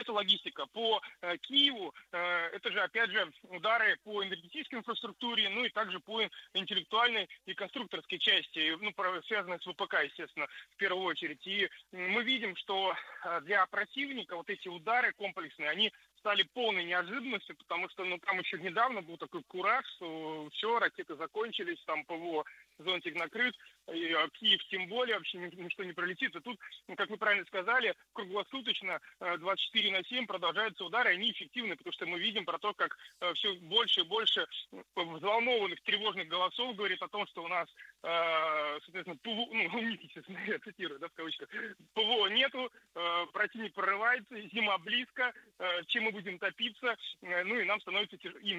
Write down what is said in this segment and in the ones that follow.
это логистика. По Киеву это же, опять же, удары по энергетической инфраструктуре, ну и также по интеллектуальной и конструкторской части, ну, связанной с ВПК, естественно, в первую очередь. И мы видим, что для противника вот эти удары комплексные, они стали полной неожиданностью, потому что, ну, там еще недавно был такой кураж, что все, ракеты закончились, там ПВО, зонтик накрыт, и Киев тем более, вообще ничто не пролетит. И тут, ну, как вы правильно сказали, круглосуточно 24/7 продолжаются удары, они эффективны, потому что мы видим про то, как все больше и больше взволнованных, тревожных голосов говорит о том, что у нас, соответственно, ПВО, ну, естественно, я цитирую, да, в кавычках, ПВО нету, противник прорывается, зима близко, чем мы будем топиться, ну и нам становится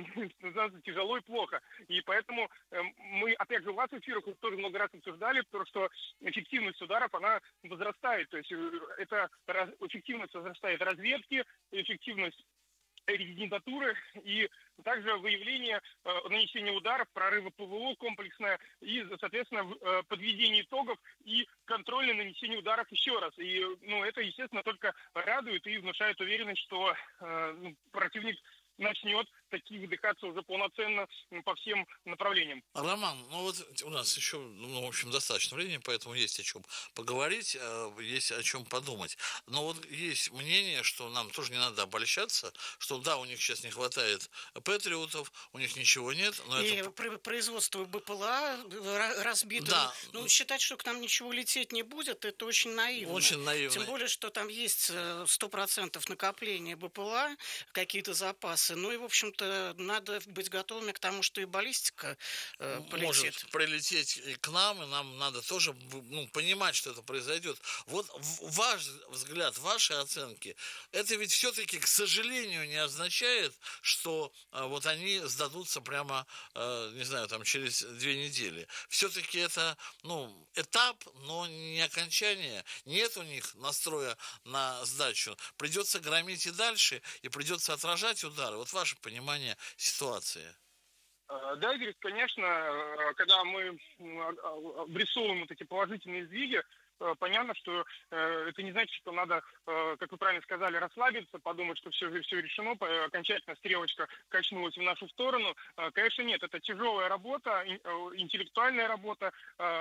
тяжело и плохо. И поэтому мы, опять же, у вас в эфирах тоже много раз обсуждали, потому что эффективность ударов, она возрастает. То есть это эффективность возрастает разведки, эффективность резидентуры и также выявление, нанесение ударов, прорыва ПВО комплексное и, соответственно, подведение итогов и контрольное нанесение ударов еще раз. И, ну, это, естественно, только радует и внушает уверенность, что противник начнет такие выдыхаться уже полноценно по всем направлениям. Роман, ну вот у нас еще, ну, в общем, достаточно времени, поэтому есть о чем поговорить, есть о чем подумать. Но вот есть мнение, что нам тоже не надо обольщаться, что да, у них сейчас не хватает патриотов, у них ничего нет. Но и это... производство БПЛА разбито. Да. Ну, считать, что к нам ничего лететь не будет, это очень наивно. Очень наивно. Тем более, что там есть 100% накопления БПЛА, какие-то запасы. Ну и, в общем-то, надо быть готовыми к тому, что и баллистика полетит. Может прилететь и к нам, и нам надо тоже, ну, понимать, что это произойдет. Вот ваш взгляд, ваши оценки, это ведь все-таки, к сожалению, не означает, что вот они сдадутся прямо, не знаю, там через 2 недели. Все-таки это, ну, этап, но не окончание. Нет у них настроя на сдачу. Придется громить и дальше, и придется отражать удары. Вот ваше понимание ситуации. Да, Игорь, конечно, когда мы обрисовываем вот эти положительные сдвиги, понятно, что это не значит, что надо, как вы правильно сказали, расслабиться, подумать, что все решено, окончательно стрелочка качнулась в нашу сторону. Конечно, нет, это тяжелая работа, интеллектуальная работа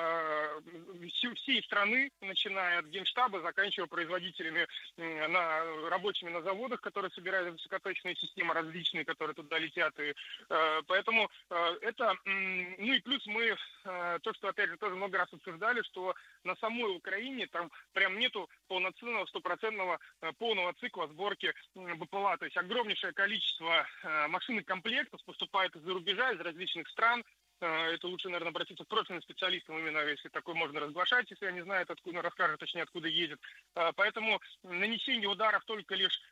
всей страны, начиная от Генштаба, заканчивая производителями, рабочими на заводах, которые собирают высокоточные системы различные, которые туда летят. И поэтому это, ну и плюс мы, то, что, опять же, тоже много раз обсуждали, что на самой Украине там прям нету полноценного, стопроцентного полного цикла сборки БПЛА. То есть огромнейшее количество машин и комплектов поступает из-за рубежа, из различных стран. Это лучше, наверное, обратиться к профильным специалистам, именно если такое можно разглашать, если они знают, откуда, расскажут, точнее, откуда едет. Поэтому нанесение ударов только лишь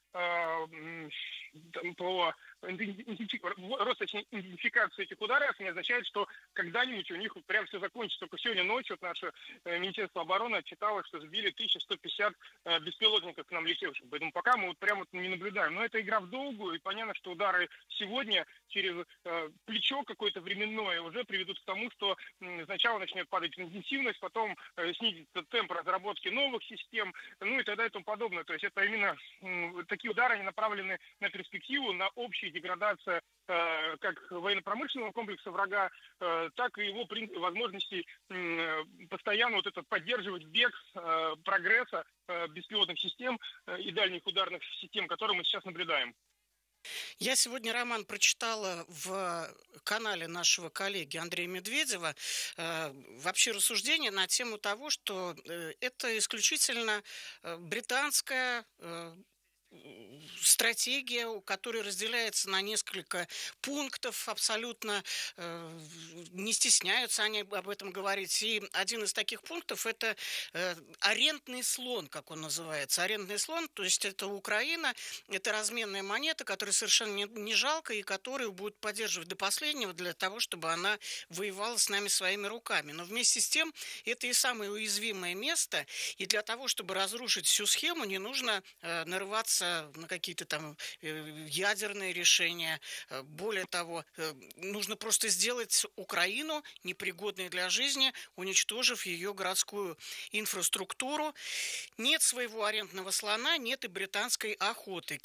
по рост идентификации этих ударов не означает, что когда-нибудь у них прям все закончится. Только сегодня ночью наше Министерство обороны отчитало, что сбили 1150 беспилотников к нам летевших. Поэтому пока мы вот прям вот не наблюдаем. Но это игра в долгую, и понятно, что удары сегодня через плечо какое-то временное уже приведут к тому, что сначала начнет падать интенсивность, потом снизится темп разработки новых систем, ну и так далее и тому подобное. То есть это именно такие удары, они направлены на перспективу, на общую деградацию как военно-промышленного комплекса врага, так и его возможностей постоянно вот это поддерживать бег прогресса беспилотных систем и дальних ударных систем, которые мы сейчас наблюдаем. Я сегодня, Роман, прочитала в канале нашего коллеги Андрея Медведева вообще рассуждение на тему того, что это исключительно британская стратегия, которая разделяется на несколько пунктов, абсолютно не стесняются они об этом говорить. И один из таких пунктов – это арендный слон, как он называется. Арендный слон, то есть это Украина, это разменная монета, которая совершенно не жалко и которую будут поддерживать до последнего для того, чтобы она воевала с нами своими руками. Но вместе с тем это и самое уязвимое место, и для того, чтобы разрушить всю схему, не нужно нарываться на какие-то там ядерные решения. Более того, нужно просто сделать Украину непригодной для жизни, уничтожив ее городскую инфраструктуру. Нет своего арендного слона, нет и британской охоты.